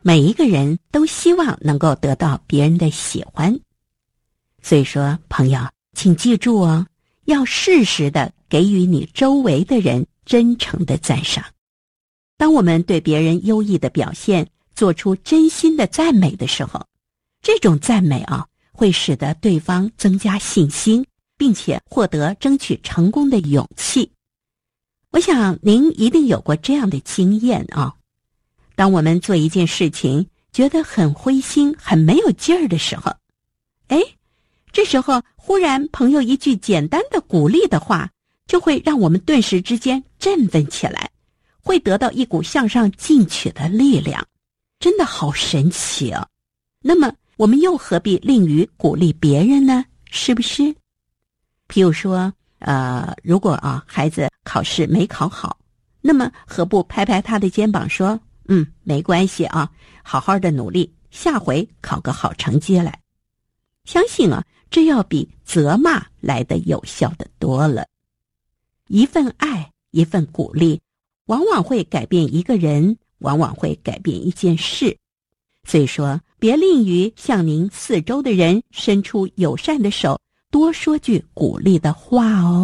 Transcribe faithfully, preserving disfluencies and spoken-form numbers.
每一个人都希望能够得到别人的喜欢。所以说，朋友，请记住哦，要适时的给予你周围的人真诚的赞赏。当我们对别人优异的表现做出真心的赞美的时候，这种赞美啊，会使得对方增加信心，并且获得争取成功的勇气。我想您一定有过这样的经验啊，当我们做一件事情觉得很灰心、很没有劲儿的时候，哎，这时候忽然朋友一句简单的鼓励的话，就会让我们顿时之间振奋起来，会得到一股向上进取的力量，真的好神奇哦。那么我们又何必吝于鼓励别人呢？是不是？譬如说，呃，如果啊孩子考试没考好，那么何不拍拍他的肩膀说，嗯，没关系啊，好好的努力，下回考个好成绩来。相信啊，这要比责骂来得有效的多了。一份爱，一份鼓励，往往会改变一个人，往往会改变一件事。所以说，别吝于向您四周的人伸出友善的手，多说句鼓励的话哦。